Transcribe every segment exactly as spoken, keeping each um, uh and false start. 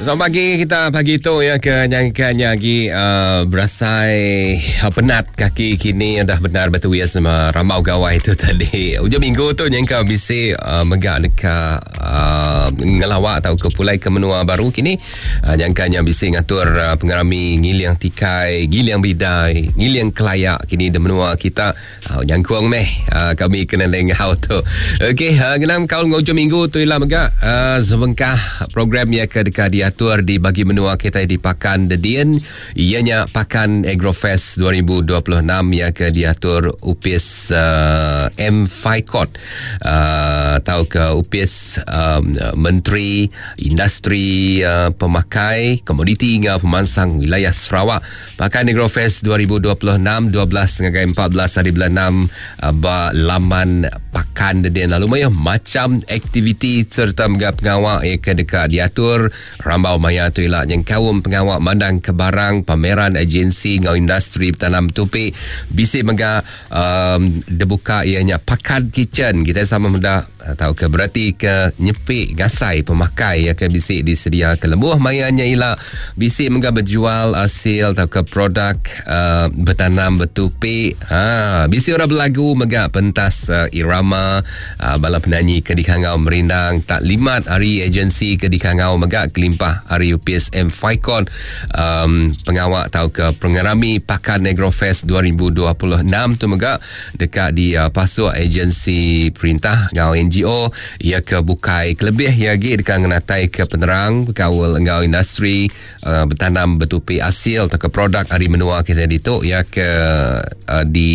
Selamat pagi, kita pagi tu ya kenyangkannya lagi uh, berasai uh, penat kaki kini dah benar betul ya sama ramau gawai tu tadi. Ujung minggu tu nyangka bisi uh, megak dekat uh, ngelawak atau ke pulai ke menua baru kini uh, nyangkanya bisi ngatur uh, pengarami ngiliang tikai, ngiliang bidai, ngiliang kelayak kini di menua kita. Uh, nyangkuang meh uh, kami kena lengau tu. Okey, uh, genang kaul ngujung minggu tu ialah megak uh, sebengkah program ya ke dekat dia tur di bagi menua kita di Pakan Dedian, ianya Pakan Agrofest dua ribu dua puluh enam yang ke diatur U P I S uh, M Faikot uh, atau ke U P I S um, Menteri Industri uh, Pemakai Komoditi hingga Pemansang Wilayah Sarawak. Pakan Agrofest dua ribu dua puluh enam dua belas hingga empat belas hari bulan enam uh, ba laman Pakan Dedian lalu maya macam aktiviti serta pengawak yang ke dekat diatur Rambau Maya tu ialah yang kaum pengawak mandang ke barang pameran agensi ngau industri bertanam tupi bisi mega um, dibuka ianya Pakan Kitchen kita sama muda atau ke berarti ke nyepik gasai pemakai yang ke bisi disedia ke lembuh mayanya ialah bisi mega berjual hasil atau ke produk uh, bertanam bertupi ha bisi orang berlagu mega pentas uh, irama uh, bala penyanyi ke dikangau merindang tak limat hari agensi ke dikangau mega kelimpah hari U P I S M Faikon um, pengawak atau ke pengerami Pakan Agrofest dua ribu dua puluh enam tu mega dekat di uh, pasuk agensi perintah ngau N G O ia ke bukai kelebih ia lagi dekat ngenatai ke penerang kawal ngau industri uh, bertanam bertupi hasil atau ke produk hari menua kita dituk ia ke uh, di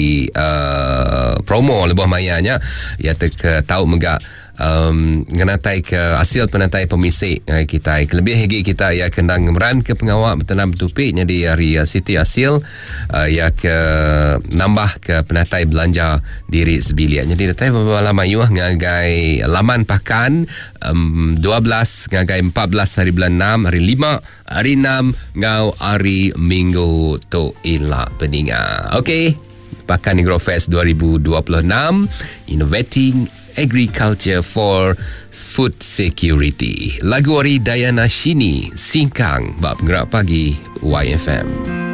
uh, promo lebih mayanya ia ke tahu mega Um, ngenatai ke hasil penatai pemisik uh, kita kelebih lagi kita ya kendang meran ke pengawak bertanam bertupi jadi hari uh, Siti hasil uh, ya ke nambah ke penatai belanja diri sebilian jadi datai beberapa lama yuah ngagai laman pakan um, dua belas ngagai empat belas hari bulan enam hari lima hari enam ngau hari minggu tu ila peninga. Okey, Pakan Agrofest dua ribu dua puluh enam Innovating Agriculture for Food Security. Lagu dari Diana Shini, Singkang, bab gerak pagi Y F M.